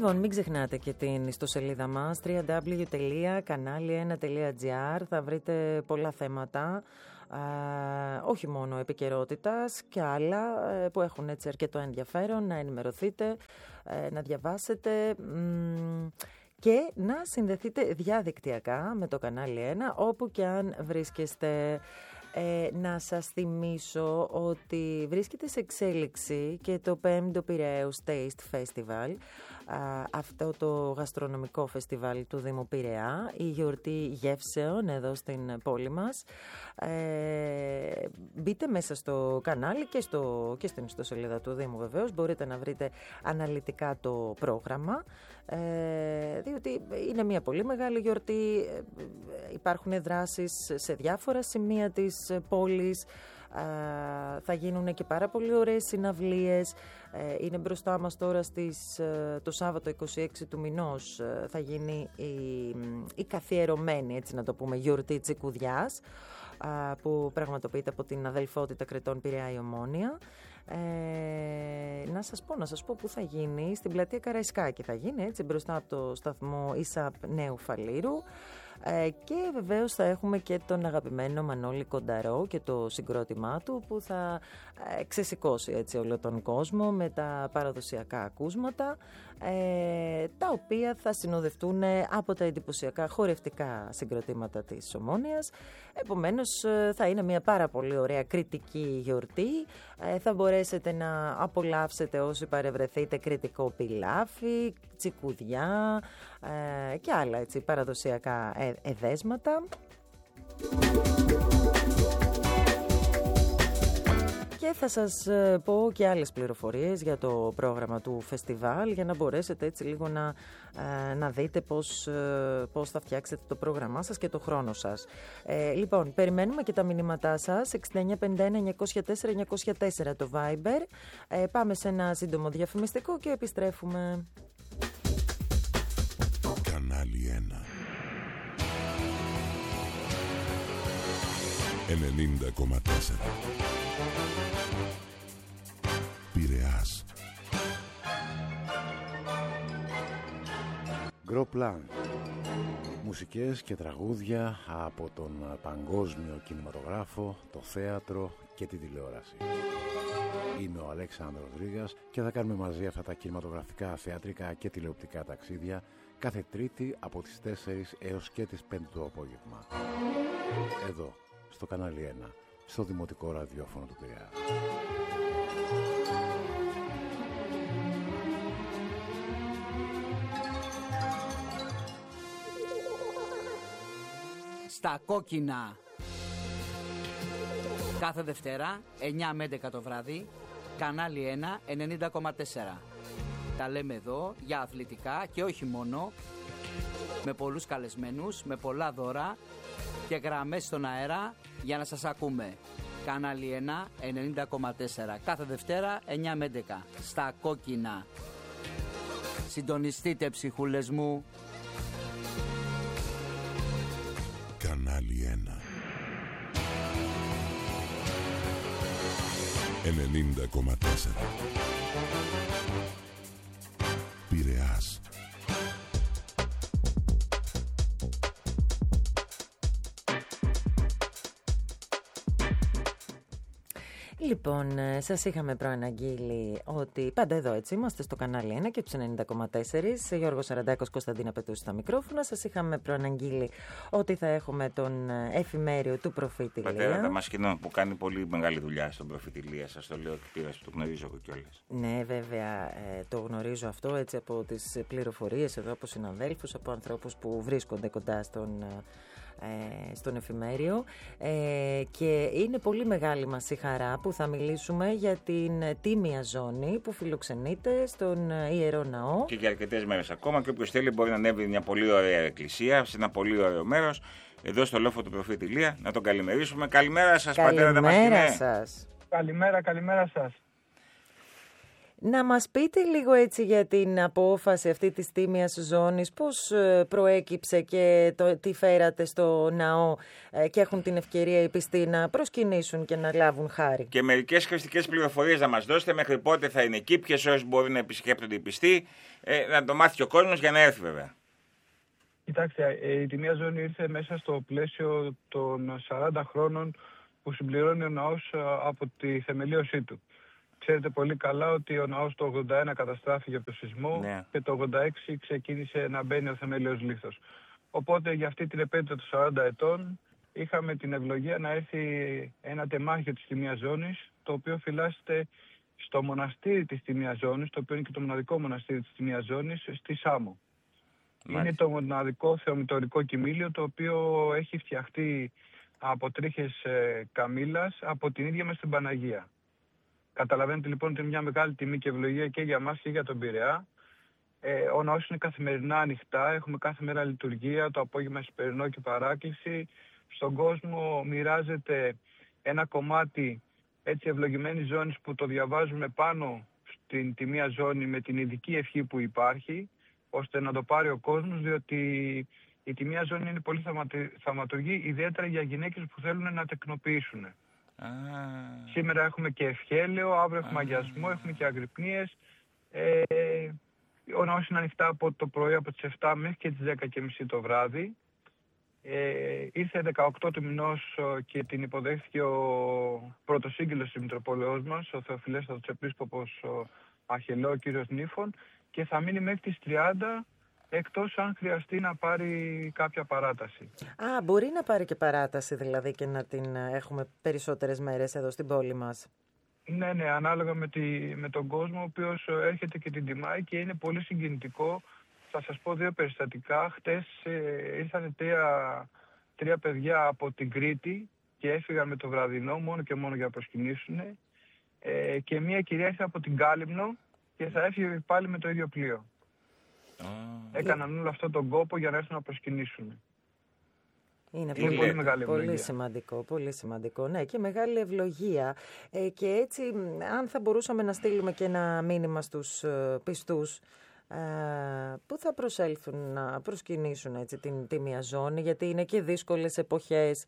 Λοιπόν, μην ξεχνάτε και την ιστοσελίδα μας www.kanali1.gr. Θα βρείτε πολλά θέματα, όχι μόνο επικαιρότητας και άλλα που έχουν έτσι αρκετό ενδιαφέρον, να ενημερωθείτε, να διαβάσετε και να συνδεθείτε διαδικτυακά με το κανάλι 1 όπου και αν βρίσκεστε. Να σας θυμίσω ότι βρίσκεται σε εξέλιξη και το 5ο Πειραιώς Taste Festival, αυτό το γαστρονομικό φεστιβάλ του Δήμου Πειραιά, η γιορτή γεύσεων εδώ στην πόλη μας. Μπείτε μέσα στο κανάλι και στην ιστοσελίδα του Δήμου βεβαίως, μπορείτε να βρείτε αναλυτικά το πρόγραμμα, διότι είναι μια πολύ μεγάλη γιορτή, υπάρχουν δράσεις σε διάφορα σημεία της πόλης, θα γίνουν και πάρα πολύ ωραίες συναυλίες. Είναι μπροστά μας τώρα το Σάββατο 26 του μηνός θα γίνει η καθιερωμένη, έτσι να το πούμε, γιορτή Τσικουδιάς, που πραγματοποιείται από την Αδελφότητα Κρετών Πειραιά η Ομόνια. Να σας πω που θα γίνει, στην πλατεία Καραϊσκάκη θα γίνει, έτσι μπροστά από το σταθμό ΙΣΑΠ Νέου Φαλήρου. Και βεβαίως θα έχουμε και τον αγαπημένο Μανώλη Κονταρό και το συγκρότημά του που θα ξεσηκώσει έτσι όλο τον κόσμο με τα παραδοσιακά ακούσματα, τα οποία θα συνοδευτούν από τα εντυπωσιακά χορευτικά συγκροτήματα της Ομόνιας. Επομένως θα είναι μια πάρα πολύ ωραία κριτική γιορτή. Θα μπορέσετε να απολαύσετε όσοι παρευρεθείτε κριτικό πιλάφι, τσικουδιά και άλλα έτσι παραδοσιακά εδέσματα. Και θα σας πω και άλλες πληροφορίες για το πρόγραμμα του φεστιβάλ, για να μπορέσετε έτσι λίγο να δείτε πώς θα φτιάξετε το πρόγραμμά σας και το χρόνο σας. Λοιπόν, περιμένουμε και τα μηνύματά σας, 6951-904-904 το Viber. Πάμε σε ένα σύντομο διαφημιστικό και επιστρέφουμε. Κανάλι 1 90,4 Πειραιάς. Gros Plan. Μουσικές και τραγούδια από τον παγκόσμιο κινηματογράφο, το θέατρο και τη τηλεόραση. Είμαι ο Αλέξανδρος Ρήγας και θα κάνουμε μαζί αυτά τα κινηματογραφικά, θεατρικά και τηλεοπτικά ταξίδια κάθε Τρίτη από τις 4 έως και τις 5 το απόγευμα. Εδώ, στο κανάλι 1, στο Δημοτικό Ραδιόφωνο του Πειραιά. Στα κόκκινα. Κάθε Δευτέρα, 9 με 11 το βράδυ, κανάλι 1, 90,4. Τα λέμε εδώ για αθλητικά και όχι μόνο, με πολλούς καλεσμένους, με πολλά δώρα και γραμμές στον αέρα για να σας ακούμε. Κανάλι 1, 90,4. Κάθε Δευτέρα, 9 με 11. Στα κόκκινα. Συντονιστείτε, ψυχούλες μου. Κανάλι 1 90,4 Πειραιάς. Λοιπόν, σας είχαμε προαναγγείλει ότι πάντα εδώ έτσι είμαστε στο κανάλι 1 και τους 90,4. Γιώργος Σαραντάκος, Κωνσταντίνα Πετούση στα μικρόφωνα. Σας είχαμε προαναγγείλει ότι θα έχουμε τον εφημέριο του Προφήτη Ηλία. Πατέρα Δαμασκηνό που κάνει πολύ μεγάλη δουλειά στον Προφήτη Ηλία. Σας το λέω και το γνωρίζω εγώ κιόλας. Ναι, βέβαια, το γνωρίζω αυτό έτσι από τις πληροφορίες εδώ από συναδέλφους, από ανθρώπους που βρίσκονται κοντά στον εφημέριο, και είναι πολύ μεγάλη μας η χαρά που θα μιλήσουμε για την τίμια ζώνη που φιλοξενείται στον Ιερό Ναό και για αρκετές μέρες ακόμα, και όποιος θέλει μπορεί να ανέβει μια πολύ ωραία εκκλησία σε ένα πολύ ωραίο μέρος εδώ στο λόφο του Προφήτη Ηλία, να τον καλημερίσουμε. Καλημέρα σας, πατέρα Δαμασκηνέ. Σας. Καλημέρα σας. Να μας πείτε λίγο έτσι για την απόφαση αυτή της τίμιας ζώνης, πώς προέκυψε και τι φέρατε στο ναό και έχουν την ευκαιρία οι πιστοί να προσκυνήσουν και να λάβουν χάρη. Και μερικές χρηστικές πληροφορίες να μας δώσετε, μέχρι πότε θα είναι εκεί, ποιες ώρες μπορεί να επισκέπτονται οι πιστοί, να το μάθει και ο κόσμος για να έρθει βέβαια. Κοιτάξτε, η τιμία ζώνη ήρθε μέσα στο πλαίσιο των 40 χρόνων που συμπληρώνει ο ναός από τη θεμελίωσή του. Ξέρετε πολύ καλά ότι ο ναός το 81 καταστράφηκε από το σεισμό, ναι, και το 86 ξεκίνησε να μπαίνει ο θεμέλιος λίθος. Οπότε για αυτή την επέτειο των 40 ετών είχαμε την ευλογία να έρθει ένα τεμάχιο της τιμίας ζώνης, το οποίο φυλάσσεται στο μοναστήρι της τιμίας ζώνης, το οποίο είναι και το μοναδικό μοναστήρι της τιμίας ζώνης, στη Σάμο. Μάλιστα. Είναι το μοναδικό θεομητορικό κοιμήλιο, το οποίο έχει φτιαχτεί από τρίχες καμήλας από την ίδια μας την Παναγία. Καταλαβαίνετε λοιπόν ότι είναι μια μεγάλη τιμή και ευλογία και για μας και για τον Πειραιά. Ο ναός είναι καθημερινά ανοιχτά, έχουμε κάθε μέρα λειτουργία, το απόγευμα εσπερινό και παράκληση. Στον κόσμο μοιράζεται ένα κομμάτι έτσι ευλογημένης ζώνης που το διαβάζουμε πάνω στην τιμία ζώνη με την ειδική ευχή που υπάρχει, ώστε να το πάρει ο κόσμος, διότι η τιμία ζώνη είναι πολύ θαυματουργή, ιδιαίτερα για γυναίκες που θέλουν να τεκνοποιήσουν. Σήμερα έχουμε και ευχέλαιο, αύριο έχουμε αγιασμό, έχουμε και αγρυπνίες. Ο ναός είναι ανοιχτά από το πρωί από τις 7 μέχρι και τις 10:30 το βράδυ. Ήρθε 18 του μηνός και την υποδέχθηκε ο πρωτοσύγγελος της Μητροπολεως μας, ο Θεοφιλέστατος Επίσκοπος Αχελό, ο κύριος Νίφων, και θα μείνει μέχρι τις 30, εκτός αν χρειαστεί να πάρει κάποια παράταση. Μπορεί να πάρει και παράταση δηλαδή και να την έχουμε περισσότερες μέρες εδώ στην πόλη μας. Ναι, ανάλογα με τον κόσμο, ο οποίος έρχεται και την τιμάει και είναι πολύ συγκινητικό. Θα σας πω 2 περιστατικά. Χτες ήρθαν 3 παιδιά από την Κρήτη και έφυγαν με το βραδινό μόνο και μόνο για να προσκυνήσουν. Και μια κυρία ήρθε από την Κάλυμνο και θα έφυγε πάλι με το ίδιο πλοίο. Έκαναν όλο αυτόν τον κόπο για να έρθουν να προσκυνήσουν. Είναι πολύ μεγάλη ευλογία. Πολύ σημαντικό. Ναι, και μεγάλη ευλογία. Και έτσι, αν θα μπορούσαμε να στείλουμε και ένα μήνυμα στους πιστούς που θα προσέλθουν να προσκυνήσουν έτσι, την τίμια ζώνη, γιατί είναι και δύσκολες εποχές.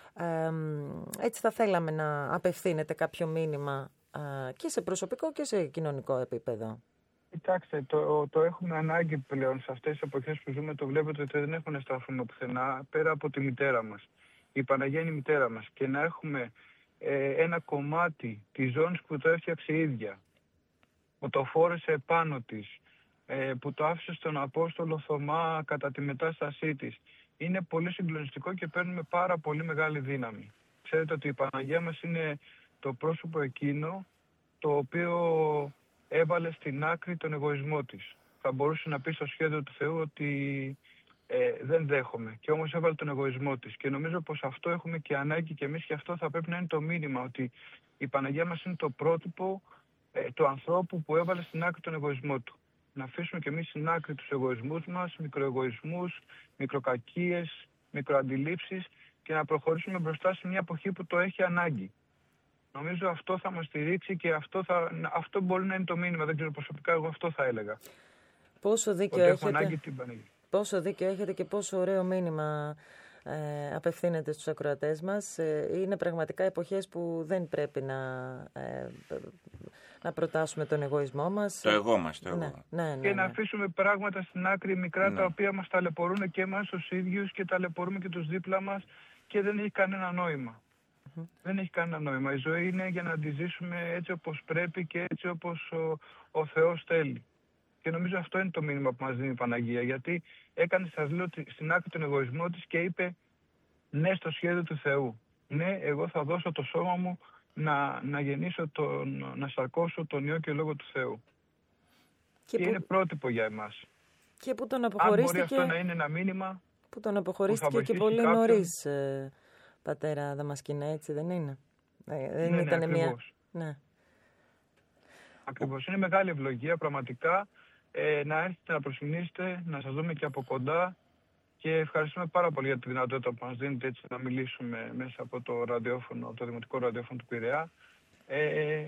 Έτσι θα θέλαμε να απευθύνετε κάποιο μήνυμα και σε προσωπικό και σε κοινωνικό επίπεδο. Κοιτάξτε, το έχουμε ανάγκη πλέον σε αυτές τις εποχές που ζούμε. Το βλέπετε ότι δεν έχουμε να στραφούμε πουθενά πέρα από τη μητέρα μας. Η Παναγία είναι η μητέρα μας. Και να έχουμε ένα κομμάτι της ζώνης που το έφτιαξε η ίδια, που το φόρεσε επάνω της, που το άφησε στον Απόστολο Θωμά κατά τη μετάστασή της. Είναι πολύ συγκλονιστικό και παίρνουμε πάρα πολύ μεγάλη δύναμη. Ξέρετε ότι η Παναγία μας είναι το πρόσωπο εκείνο το οποίο έβαλε στην άκρη τον εγωισμό της. Θα μπορούσε να πει στο σχέδιο του Θεού ότι δεν δέχομαι, και όμως έβαλε τον εγωισμό της. Και νομίζω πως αυτό έχουμε και ανάγκη και εμείς, και αυτό θα πρέπει να είναι το μήνυμα, ότι η Παναγία μας είναι το πρότυπο του ανθρώπου που έβαλε στην άκρη τον εγωισμό του. Να αφήσουμε και εμείς στην άκρη τους εγωισμούς μας, μικροεγωισμούς, μικροκακίες, μικροαντιλήψεις, και να προχωρήσουμε μπροστά σε μια εποχή που το έχει ανάγκη. Νομίζω αυτό θα μας στηρίξει και αυτό μπορεί να είναι το μήνυμα. Δεν ξέρω, προσωπικά εγώ αυτό θα έλεγα. Πόσο δίκιο έχετε και πόσο ωραίο μήνυμα απευθύνεται στους ακροατές μας. Είναι πραγματικά εποχές που δεν πρέπει να προτάσουμε τον εγωισμό μας. Το εγώ μας. Ναι. Και να αφήσουμε πράγματα στην άκρη μικρά, τα οποία μας ταλαιπωρούν και εμάς τους ίδιους και ταλαιπωρούμε και τους δίπλα μας, και δεν έχει κανένα νόημα. Δεν έχει κανένα νόημα. Η ζωή είναι για να τη ζήσουμε έτσι όπως πρέπει και έτσι όπως ο Θεός θέλει. Και νομίζω αυτό είναι το μήνυμα που μας δίνει η Παναγία. Γιατί έκανε, σας λέω, στην άκρη τον εγωισμό της και είπε ναι στο σχέδιο του Θεού. Ναι, εγώ θα δώσω το σώμα μου να γεννήσω, να σαρκώσω τον Υιό και Λόγο του Θεού. Και είναι πρότυπο για εμάς. Και που τον αποχωρίστηκε. Αν μπορεί αυτό να είναι ένα μήνυμα. Που τον αποχωρίστηκε και πολύ νωρίς. Πατέρα Δαμασκηνά, έτσι δεν είναι? Δεν ήταν ακριβώς. Ναι. Ακριβώς. Είναι μεγάλη ευλογία πραγματικά να έρθετε να προσκυνήσετε, να σας δούμε και από κοντά, και ευχαριστούμε πάρα πολύ για τη δυνατότητα που μας δίνετε έτσι να μιλήσουμε μέσα από το ραδιόφωνο, το δημοτικό ραδιόφωνο του Πειραιά.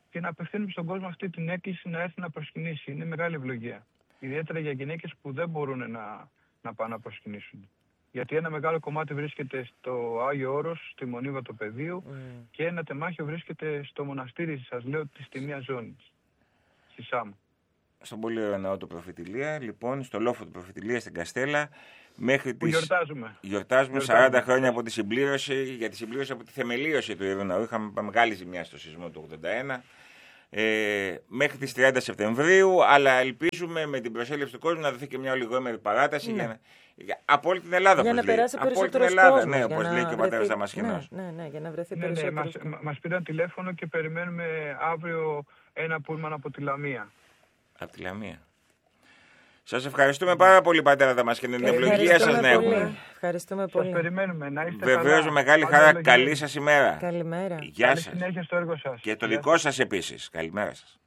και να απευθύνουμε στον κόσμο αυτή την έκκληση να έρθει να προσκυνήσει. Είναι μεγάλη ευλογία. Ιδιαίτερα για γυναίκες που δεν μπορούν να πάνε να προσκυνήσουν. Γιατί ένα μεγάλο κομμάτι βρίσκεται στο Άγιο Όρος, στη Μονή Βατοπεδίου, και ένα τεμάχιο βρίσκεται στο μοναστήρι, σας λέω, της Τιμίας Ζώνης, στη Σάμ. Στον πολύ ωραίο ναό του Προφητηλία, λοιπόν, στο λόφο του Προφητηλία στην Καστέλα, μέχρι που γιορτάζουμε 40 χρόνια από τη συμπλήρωση, για τη συμπλήρωση από τη θεμελίωση του Ιερού Ναού. Είχαμε μεγάλη ζημιά στο σεισμό του 81. Μέχρι τις 30 Σεπτεμβρίου, αλλά ελπίζουμε με την προσέλευση του κόσμου να δοθεί και μια ολιγόμενη παράταση από όλη την Ελλάδα. Για να περάσει περισσότερος κόσμος. Ναι, όπως λέει και ο πατέρας Δαμασκηνός. Ναι, για να βρεθεί περισσότερος κόσμος. Μας πήραν τηλέφωνο και περιμένουμε αύριο ένα πούλμαν από τη Λαμία. Από τη Λαμία. Σας ευχαριστούμε πάρα πολύ, πατέρα Δαμασκηνό. Την ευλογία σας να έχουμε. Ευχαριστούμε πολύ. Σας περιμένουμε, να είστε βεβαίως, με μεγάλη χαρά. Καλή σας ημέρα. Καλημέρα. Γεια σας. Καλή συνέχεια στο έργο σας. Και το δικό σας επίσης. Καλημέρα σας.